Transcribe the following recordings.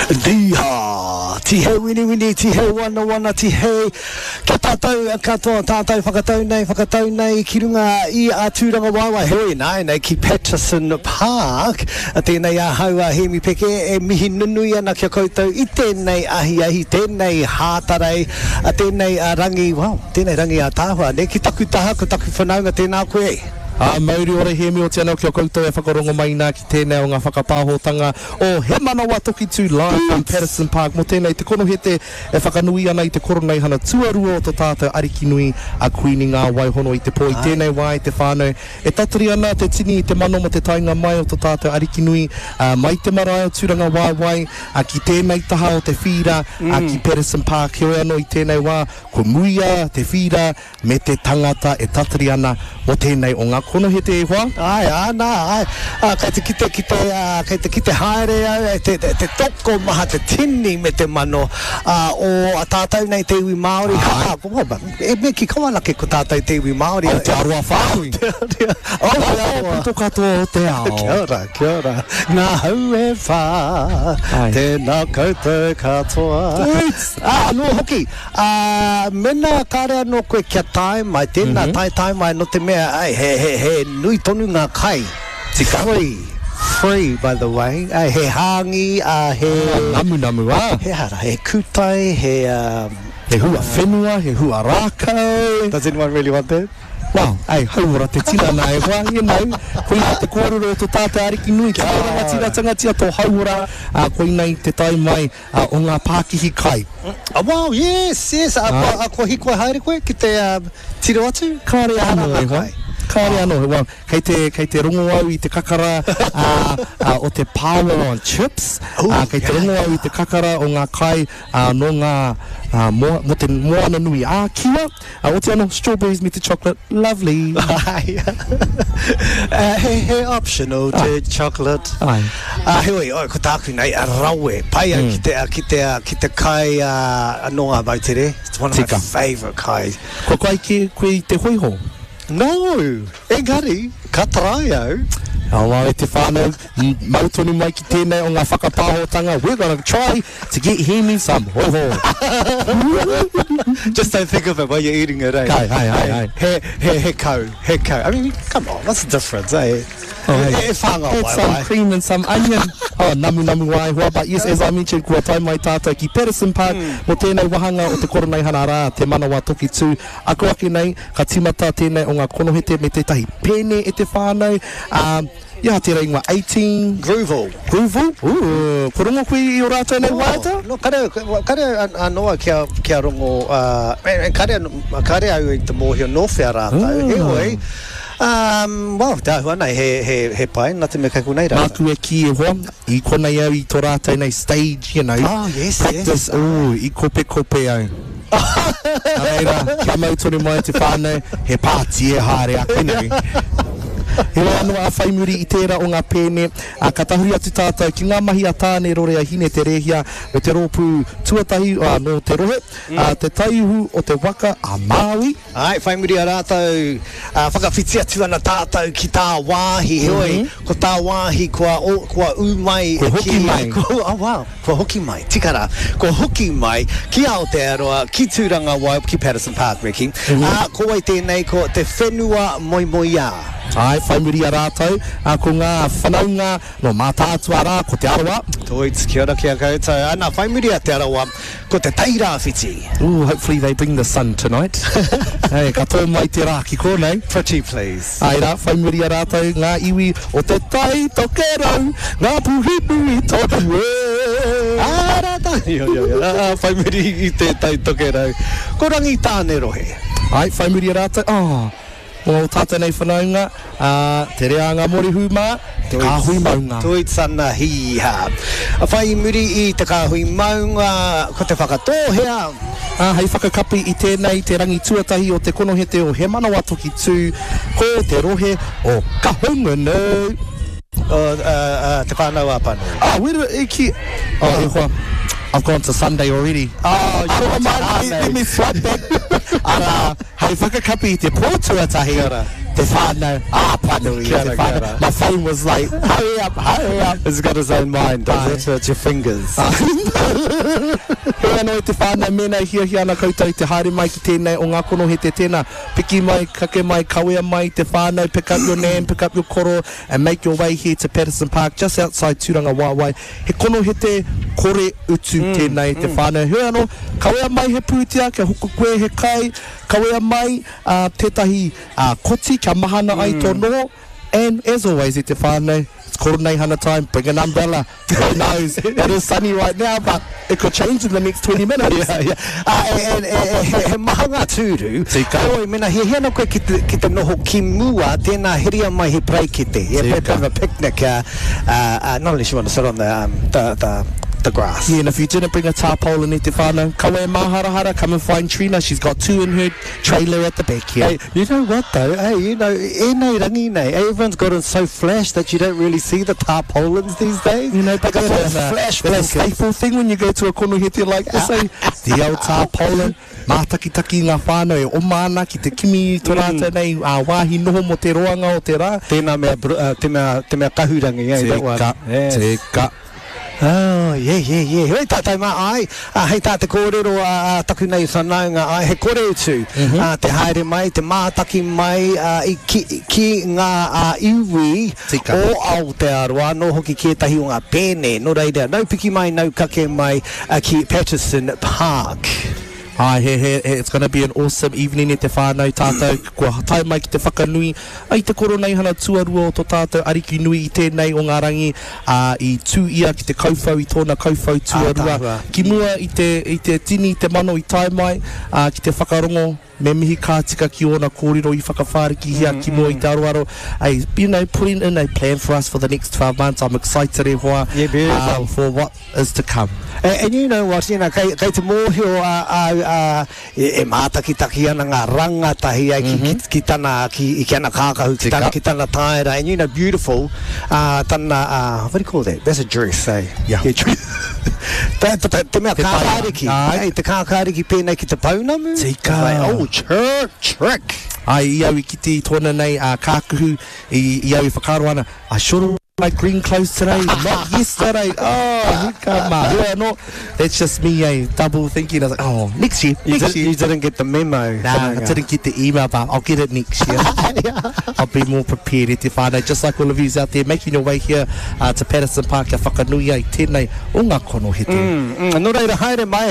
Diha, ti he wini, ti he wana, ti he ka tātou, katoa tātou whakatau nei, ki runga I a tūranga waiwai hoi nei ki Patterson Park, a tēnei a haua he mi peke e mihi nunui ana kia koutou I tēnei ahi, tēnei hātarei, a tēnei a rangi, tēnei rangi a tāhua, ne ki taku taha, ko taku whanaunga tēnā koe. Mauri ora he mi o te anau kia koutou e whakarongo mai nā ki tēnei o ngā whakapāhotanga o he manawa toki tū live from Patterson Park mo tēnei te kono hete e whakanui ana I te koronei hana tuarua o tō tātou ariki nui a kuini ngā waihono I te pō I tēnei wai te whānau e tatari ana te tini I te mano mo te tainga mai o tō tātou ariki nui mai te marae o tūranga waiwai a ki tēnei taha o te whira a ki Patterson Park he ano I tēnei wā ko muia te whira me te tangata e tatari ana mo tēnei o ngā kono he te hoa? Kei te kite haere te toko maha te tini me te mano o a tātou nei te iwi Māori. E me ki kawanake ko tātou te iwi Māori. O te aroa whāhui. Puto katoa o te ao. Kia ora. Ngā hau e whā, tēnā koutou katoa. No hoki, mena kārea no koe kia tae mai, tēnā tae mai no te mea, he nui tonu ngā kai. Free, by the way. He hangi, he... Namu, He hara, he kutai, he hua whenua, he hua rākau. Does anyone really want that? Wow, hauora te tina nā e hoa, koe nei te kōrero o tō tātou ariki nui, ki ora tira tangatia tō hauora, koe nei te tai mai o ngā Pākihi kai. Wow, yes. A ko hikoe haere koe ki te tiro atu? Kāre anō e hoa. Kāre anō e hoa. Kei te rongo au I te kakara o te power on chips. Kei te rongo au I te kakara o ngā kai no ngā mo te moana nui kiwa. O te anō strawberries me te chocolate. Lovely. He optional te chocolate. Heoi, ko tāku nei a rawe. Pai ki te kai no ngā vautere. It's one of my favourite kai. Ko kai koe te hoiho? No, engari, ka tarai au. E te whānau, mautonu mai ki tēnei o ngā whakapāhotanga. We're gonna try to get him some hoho. Just don't think of it while you're eating it, eh? He kau. I mean, come on, what's the difference, eh? Add some cream and some onion. Namu wai hoa. But yes, as I mentioned, kua tai mai tātou ki Patterson Park, mo tēnei wahanga o te koronei hana rā, te manawa toki tū. Ako ake nei, ka timata tēnei o ngā konohete me te tahi pēne e te whānau. Ia te reinga 18 Grooval. Ko rongo koe I o rātou nei wāta? No, kare anoa kia rongo, kare au I te mōhio nōwhea rātou. He hoi. Tā hua nei he pai, nā te me kaku nei rā. Māku e ki e hoa, I konei au I tō rātou nei stage, you know. Yes. Practice, I kope au. Areira, kia mautonu mai te whānau, he pāti e haere a kwenei. He anō a whaimuri I tērā o ngā pēne, ka tahuri atu tātou ki ngā mahi a tāne rore a hine te rehia, o te rōpū tuatahi no te rohe, te taihu o te waka a Māui. Whaimuri a rātou, whakawhiti atu ana tātou ki tā wāhi, heoi, ko tā wāhi kua umai. Ko hoki mai. Ko hoki mai, tikara. Ko hoki mai, ki Aotearoa, ki Tūranga Wai, ki Patterson Park, Ricky. Ko wai tēnei ko te whenua moimoia. Whaimuri a rātou, ko ngā whanaunga no mātātua rā, ko te aroa. Toits, kia ora kia koutou. Ana, whaimuri a te aroa, ko te tairāwhiti. Hopefully they bring the sun tonight. Ka tō mai te rā ki kōnei. Pretty please. Rā, whaimuri a rātou, ngā iwi o te tai tokerau, ngā puhipu I toku e. Rātā. Whaimuri I te tai tokerau. Ko rangi tāne rohe. Whaimuri a rātou, o tātou nei whanaunga, te reanga morihu mā, te kāhui maunga. Toits ana hiha. A whai muri I te kāhui maunga, ko te whakatōhea. Hei whakakapi I tēnei te rangi tuatahi o te konohete o he manawa toki tū, ko te rohe o Kahungunu. Te whānau apanu. Where iki? E hoa. I've gone to Sunday already. Give me swap back. Hei whakakapi I te pōtuatahi. Te whānau, panui, te whānau. My phone was like, hurry up. It's got its own mind, does it? It's your fingers. He anō te whānau mena hia ana koutou te haere mai ki tēnei o ngā kono he te tēnā. Piki mai, kake mai, kawea mai, te whānau, pick up your name, pick up your koro, and make your way here to Patterson Park, just outside Tūranga Waiwai. He kono he te kore utu tēnei te whānau. He anō, kawea mai he pūtia, kia huku koe he kai, kawea mai tētahi koti, kia mahana ai tono, and as always, te whānau, it's Koronei Hana time, bring an umbrella. Who knows? It is sunny right now, but it could change in the next 20 minutes. And he mahanga tūru. Oi, mena, he hea no koe ki te noho ki mua, tēnā heria mai he praikite. Yeah, bit of a picnic. Not unless you want to sit on the grass. Yeah, and if you didn't bring a tarpaulin e te whānau, kawe maharahara, come and find Trina. She's got 2 in her trailer at the back here. Hey, you know what though? Hey, you know, nei rangi nei, everyone's gotten so flash that you don't really see the tarpaulins these days. You know, but like a flash blanket. That's a staple thing when you go to a konohete like this, eh? The old tarpaulin. Mātakitaki ngā whānau e o mana ki te kimi torata nei, wāhi noho mo te roanga o te rā. Tēnā mea, te mea kahurangi, eh? Te ka. Oh, yeah. Hei tātai mā ai, hei tā te kōrero taku nei whanaunga ai, he kore utu, te haere mai, te mātaki mai, ki ngā iwi o Aotearoa, no hoki kētahi o ngā pēne, no reira, nau piki mai, nau kake mai ki Patterson Park. Ai, it's going to be an awesome evening e te whānau tātou. Kua tai mai ki te whakanui. Ai te Koronei Hana tuarua o tō tātou ariki nui i tēnei o ngā rangi i tū ia ki te kaufau, i tōna kaufau tuarua. Ki mua i te tini, te mano i tai mai, ki te whakarongo. Me mihi kātika ki ona kōrero I whakawhāriki hia ki mua I te aroaro. You know, putting in a plan for us for the next 12 months. I'm excited hoa for what is to come. And you know what, you know, kei te mōhio e mātakitaki ana ngā rangatahi ai ki tana, ki ana kākahu, ki tana taera. And you know, beautiful, tana, what do you call that? That's a dress, eh? Yeah. Te mea kākāriki, te kākāriki pēnei ki te paunamu. Tika. Oh, trick. Ai, iau I kiti tōna nei kākuhu, iau I whakaro ana, I should my green clothes today, not yesterday. Oh, come on. No, that's just me, double thinking. I was like, oh, next year. You didn't get the memo. Nah, I didn't get the email, but I'll get it next year. I'll be more prepared. Just like all of you out there, making your way here to Patterson Park, kia whakanui ai tēnei o ngā konohete. No reira, haere mai,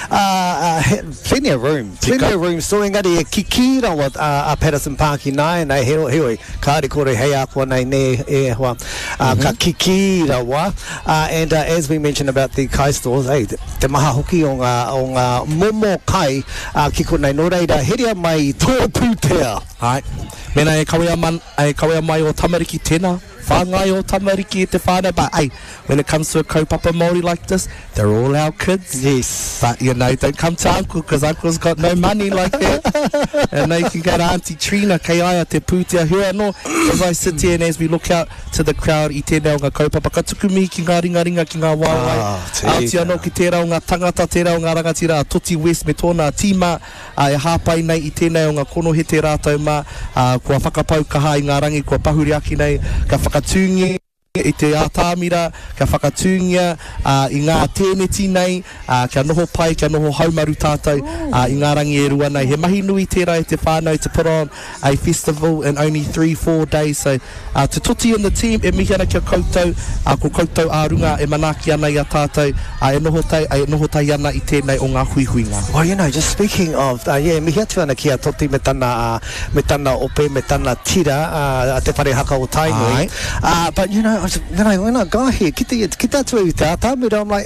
plenty of room. So engari, ki rawa Patterson Park I nai, nei heoi, kāre kore hei akua nei ne hoa. Ka kiki rawa, and as we mentioned about the kai stores, te maha hoki o ngā momo kai ki konei no reira, heria mai tō pūtea. Ai, mena e kawea mai o tamariki tēnā. Whāngai o tamariki e te whānau, but when it comes to a kaupapa Māori like this, they're all our kids. Yes. But you know, don't come to Uncle, because Uncle's got no money like that. And they can go to Auntie Trina, kei aia te pūtea hua no. As I sit here and as we look out to the crowd, I tēnei o ngā kaupapa, ka tuku mi ki ngā ringa ki ngā wāwai. Aotea no ki tērā o ngā tangata, tērā o ngā rangatira, Toti West me tōna tīma, e hāpai nei I tēnei o ngā konohete rātou mā, kua whakapau kaha I ngā rangi, kua pahuri aki nei, ka whakatūngi I te ātāmira, ka whakatūngia I ngā tēneti nei, kia noho pai, kia noho haumaru tātou I ngā rangi e rua nei. He mahi nui tērā e te whānau to put on a festival in only 3-4 days. So to Toti and the team, e mihi ana kia koutou, ko koutou ārunga e manaki ana I a tātou, e noho tai ana I tēnei o ngā huihuinga. Well, you know, just speaking of, mihi atu ana kia Toti me tana ope, me tana tira, te whare haka o tainui. But you know, when I got here, ki atu I te ātāmira, I'm like,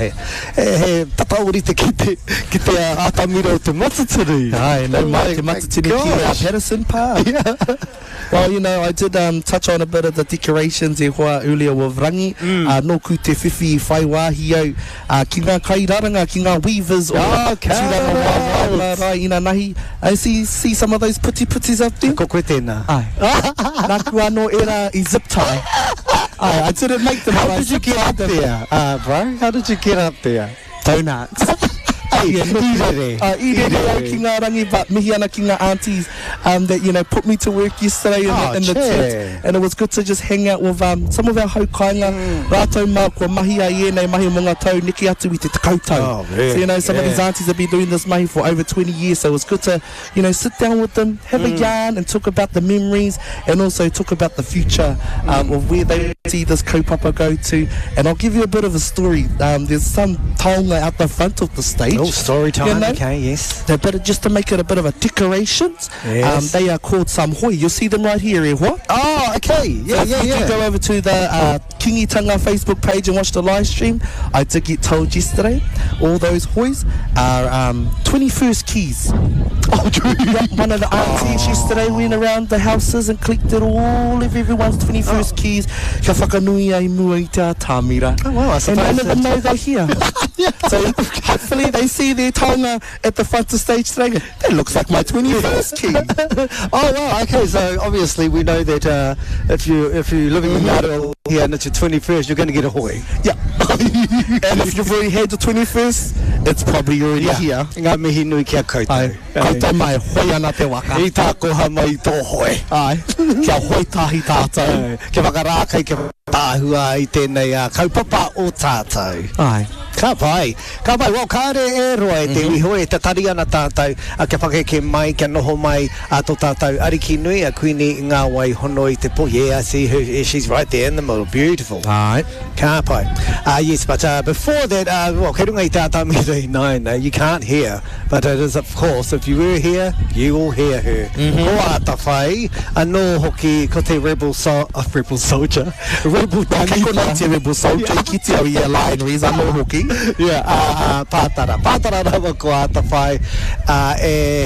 he tataurite ki te ātāmira o te matatiri. Ai, no mai te matatiri ki a Patterson Park. Yeah. Well, you know, I did touch on a bit of the decorations e hoa earlier with rangi. Nōku te whiwhi I whai wāhi au, ki ngā kairaranga, ki ngā weavers o ina nahi. I see some of those putis up there. Ko koe tēnā. Ai. Nā kua no era I zip tie. I didn't make them. How did you get up there, bro? How did you get up there? Donuts. ki ngā rangi, but mihi ana ki ngā aunties that, you know, put me to work yesterday in the tent. And it was good to just hang out with some of our haukainga. Rātou mā kua mahi a ienei mahi mo ngā tau niki atu I te takautau. So, you know, some of these aunties have been doing this mahi for over 20 years. So it was good to, you know, sit down with them, have a yarn and talk about the memories and also talk about the future of where they see this kaupapa go to. And I'll give you a bit of a story. There's some taonga out the front of the stage. Oh, story time, you know? Okay, yes. They're better just to make it a bit of a decorations. Yes. They are called some hoi. You'll see them right here, eh, what? Oh, okay. Yeah, so if you go over to the Kingitanga Facebook page and watch the live stream, I did get told yesterday all those hois are 21st keys. Oh, one of the aunties yesterday went around the houses and collected all of everyone's 21st keys. Ka whakanui ai mua I te tāmira. Oh, wow, I suppose. And I never know they're here. So hopefully they see their taonga at the front of the stage today. That looks like my 21st key. Oh, wow, okay, so obviously we know that if you're living in Ngāro here and it's your 21st, you're going to get a hoi. Yeah. And if you've already had the 21st, it's probably already here. Ngā mihi nui kia koutou. Koutou mai hoi ana te waka. I tā koha mai tō hoi. Ai, kia hoi tahi tātou. Kia whakarākai kia tāhua I tēnei kaupapa o tātou. Ai. Ka pai, well, kāre e roa te wihoi, te tari ana tātou, kia whakeke mai, kia noho mai, tō tātou ariki nui, a kuini ngā wai hono I te po. Yeah, I see her, she's right there in the middle, beautiful. Ai. Ka pai. Yes, but before that, well, kei runga I tātou mire, no, you can't hear, but it is, of course, if you were here, you will hear her. Ko ata whai, anō hoki, ko te rebel soldier, rebel Kei kona te rebel soldier, ki te au I a lionries, anō hoki. Yeah, pātara rawa ko ata whai, e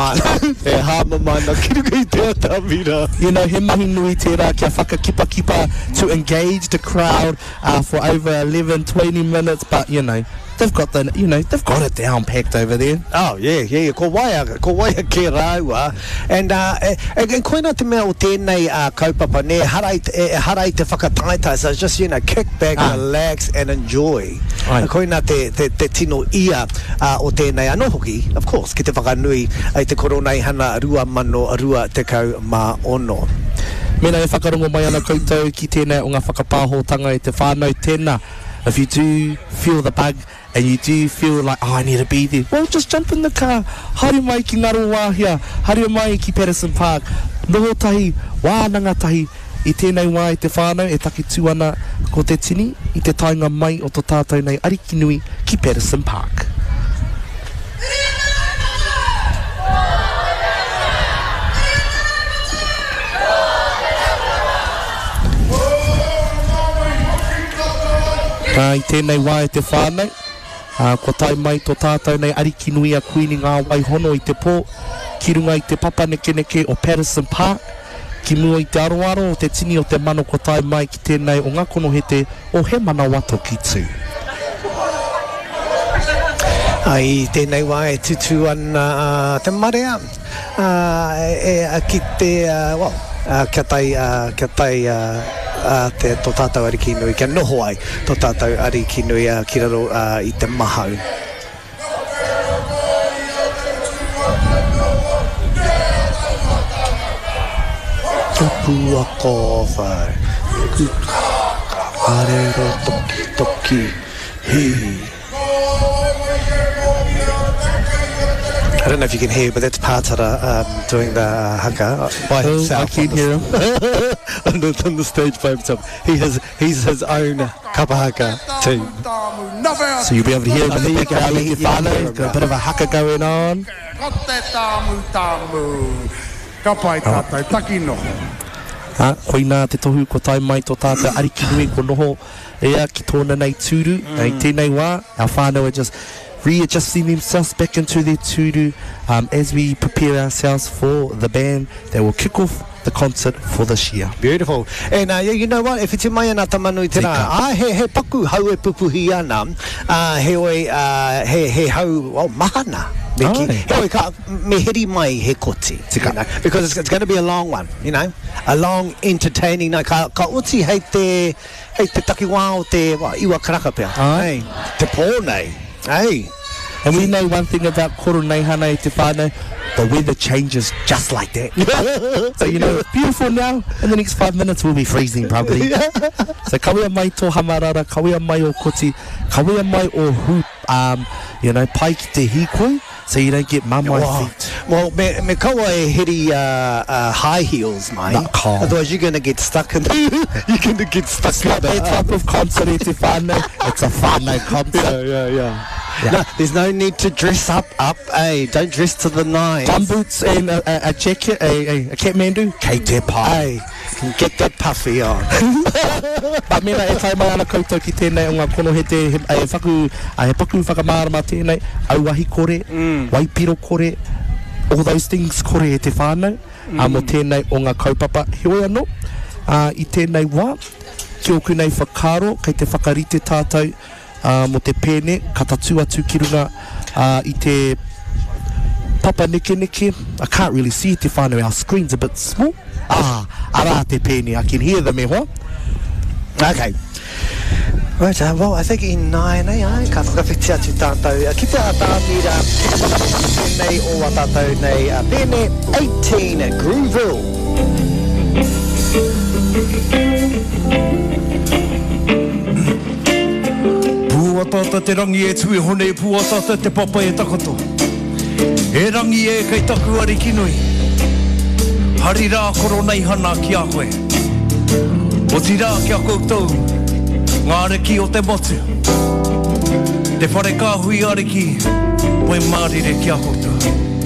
hāmamana, ki runga I te atamira. You know, he mahi nui tērā kia whakakipa to engage the crowd for over 11, 20 minutes, but you know, they've got it down packed over there. Oh yeah, ko waia ke raua, and koina te mea o tēnei kaupapa ne harai te whakataita, so just, you know, kick back, relax and enjoy. Koina te tino ia o tēnei anō hoki, of course, ki te whakanui ai te koronai hana rua mano rua tekau mā ono. Mena e whakarongo mai ana koutou ki tēnei o ngā whakapāhotanga I te whānau tēnā. If you do feel the bug and you do feel like, oh, I need to be there, well, just jump in the car. Haere mai ki Ngaro Wāhia, haere mai ki Patterson Park. Noho tahi, wānanga tahi, I tēnei wā I te whānau, e taki tū ana ko te tini, I te tainga mai o tō tātou nei ariki nui ki Patterson Park. I tēnei wā e te whānau, ko tai mai tō tātou nei ariki nui a kuini ngā wai hono I te pō, ki runga I te papa neke o Patterson Park, ki mua I te aroaro o te tini o te mano ko tai mai ki tēnei o ngā kono hete o he mana wato ki tū. Ai, tēnei wā e tutu ana te marea, ki te, well, kia tai te tō tātou ariki nui, kia noho ai tō tātou ariki nui ki raro I te mahau. Tupua ko whai, arero toki, hei. I don't know if you can hear, but that's Pātara doing the haka by himself. I can hear him. on the stage by himself. He's his own kapa haka too. So you'll be able to hear him in the background with your whānau. Got a bit of a haka going on. Koina te tohu ko tai mai tō tātou ariki nui ko noho ea ki tōna nei tūru. Nei tēnei wā, our whānau are just readjusting themselves back into their tūru as we prepare ourselves for the band that will kick off the concert for this year. Beautiful. And you know what, if it's mai ana tamanui te rā, he paku hau e pupuhi ana, he oi, he hau, well, mahana. He oi ka meheri mai he koti, you know, because it's going to be a long one, you know, a long, entertaining night. Ka uti hei te takiwā o te iwa karaka pia. Te pō nei. Hey, And we know one thing about koro nei hana e te whānau, the weather changes just like that. So, you know, it's beautiful now, in the next 5 minutes we'll be freezing probably. So, kawea mai tō hamarara, kawea mai o koti, kawea mai o hoop, you know, pai ki te hikoi, so you don't get mamai feet. Well, me kaua e hiri high heels, mate. Otherwise you're going to get stuck in you're going to get stuck It's not that type of concert e te whānau, it's a whānau concert. Yeah. No, there's no need to dress up, don't dress to the nines. Gumboots and a jacket, a Kathmandu, kei te pai. Can get that puffy on. But mena e whai mai ana koutou ki tēnei o ngā kono he paku whakamārama tēnei, auahi kore, waipiro kore, all those things kore e te whānau, mo tēnei o ngā kaupapa heoi anō, i tēnei wā, ki oku nei whakaro, kei te whakarite tātou, mo te pēne, katatu atu ki runga i te papa neke. I can't really see te whānau, our screen's a bit small. Ara te pēne, I can hear them e hoa. Okay. Right, well, I think in 9, ka whakawhiti atu tātou. Ki te atāmira, nei o a tātou nei, pēne 18 at Grooville. Puatata te rangi e tui hone, puatata te papa e takoto. E rangi e kei taku ari kinui. Hari rā koro nei hana ki a koe. O ti rā ki a koutou, ngā reki o te motu. Te whare kāhui ariki, poe mārire ki a koutou.